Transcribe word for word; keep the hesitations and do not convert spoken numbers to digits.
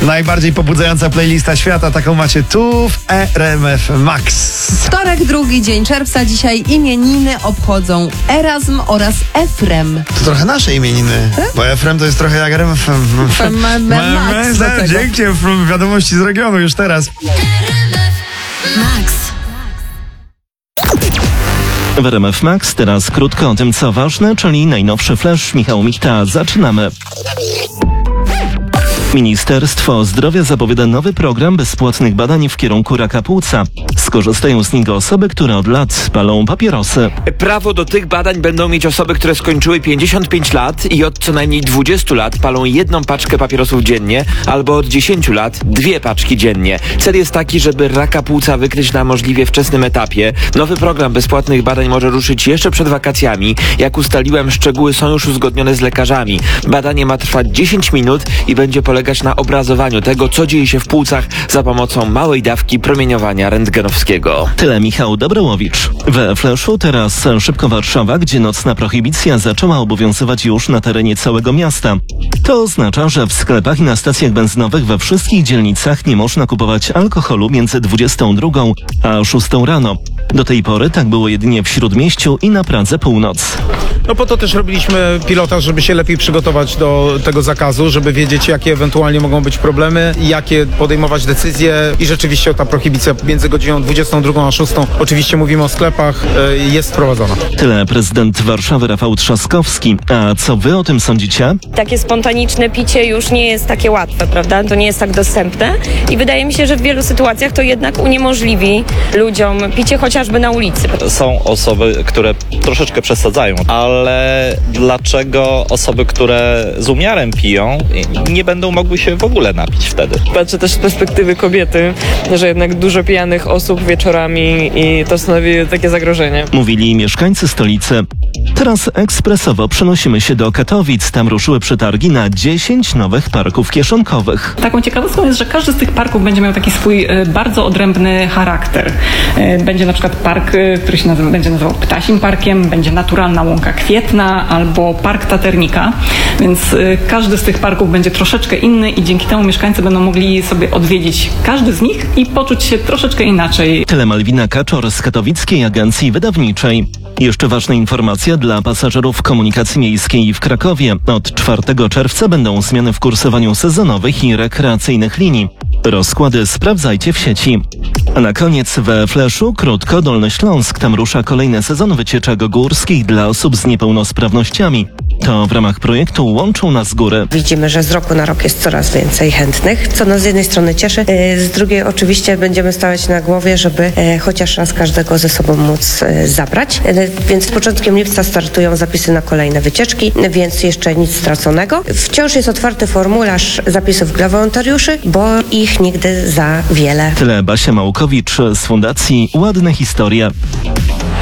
Najbardziej pobudzająca playlista świata, taką macie tu w R M F Max. Wtorek, drugi dzień czerwca. Dzisiaj imieniny obchodzą Erazm oraz Efrem. To trochę nasze imieniny, bo Efrem to jest trochę jak R M F Max. Dzięki, wiadomości z regionu już teraz. Max. W R M F Max teraz krótko o tym, co ważne, czyli najnowszy flash. Michał Michta, zaczynamy. Ministerstwo Zdrowia zapowiada nowy program bezpłatnych badań w kierunku raka płuca. Skorzystają z niego osoby, które od lat palą papierosy. Prawo do tych badań będą mieć osoby, które skończyły pięćdziesiąt pięć lat i od co najmniej dwudziestu lat palą jedną paczkę papierosów dziennie, albo od dziesięciu lat dwie paczki dziennie. Cel jest taki, żeby raka płuca wykryć na możliwie wczesnym etapie. Nowy program bezpłatnych badań może ruszyć jeszcze przed wakacjami. Jak ustaliłem, szczegóły są już uzgodnione z lekarzami. Badanie ma trwać dziesięć minut i będzie polegać na obrazowaniu tego, co dzieje się w płucach za pomocą małej dawki promieniowania rentgenowskiego. Tyle Michał Dobrołowicz. We Flashu teraz szybko Warszawa, gdzie nocna prohibicja zaczęła obowiązywać już na terenie całego miasta. To oznacza, że w sklepach i na stacjach benzynowych we wszystkich dzielnicach nie można kupować alkoholu między dwudziestą drugą a szóstą rano. Do tej pory tak było jedynie w Śródmieściu i na Pradze Północ. No po to też robiliśmy pilotaż, żeby się lepiej przygotować do tego zakazu, żeby wiedzieć, jakie ewentualnie mogą być problemy, jakie podejmować decyzje i rzeczywiście ta prohibicja między godziną dwudziestą drugą a szóstą, oczywiście mówimy o sklepach, jest wprowadzona. Tyle prezydent Warszawy Rafał Trzaskowski. A co wy o tym sądzicie? Takie spontaniczne picie już nie jest takie łatwe, prawda? To nie jest tak dostępne i wydaje mi się, że w wielu sytuacjach to jednak uniemożliwi ludziom picie chociażby na ulicy. Są osoby, które troszeczkę przesadzają, ale dlaczego osoby, które z umiarem piją, nie będą mogły się w ogóle napić wtedy? Patrzę też z perspektywy kobiety, że jednak dużo pijanych osób wieczorami i to stanowi takie zagrożenie. Mówili mieszkańcy stolicy. Teraz ekspresowo przenosimy się do Katowic. Tam ruszyły przetargi na dziesięć nowych parków kieszonkowych. Taką ciekawostką jest, że każdy z tych parków będzie miał taki swój e, bardzo odrębny charakter. E, będzie na przykład park, e, który się nazywa, będzie nazywał Ptasim Parkiem, będzie Naturalna Łąka Kwietna albo Park Taternika, więc e, każdy z tych parków będzie troszeczkę inny i dzięki temu mieszkańcy będą mogli sobie odwiedzić każdy z nich i poczuć się troszeczkę inaczej. Tyle Malwina Kaczor z Katowickiej Agencji Wydawniczej. Jeszcze ważna informacja dla pasażerów komunikacji miejskiej w Krakowie. Od czwartego czerwca będą zmiany w kursowaniu sezonowych i rekreacyjnych linii. Rozkłady sprawdzajcie w sieci. A na koniec we Flashu krótko Dolny Śląsk. Tam rusza kolejny sezon wycieczek górskich dla osób z niepełnosprawnościami. To w ramach projektu Łączą nas góry. Widzimy, że z roku na rok jest coraz więcej chętnych, co nas z jednej strony cieszy, z drugiej oczywiście będziemy stawiać na głowie, żeby chociaż raz każdego ze sobą móc zabrać. Więc z początkiem lipca startują zapisy na kolejne wycieczki, więc jeszcze nic straconego. Wciąż jest otwarty formularz zapisów dla wolontariuszy, bo ich nigdy za wiele. Tyle Basia Małkowicz z Fundacji Ładne Historie.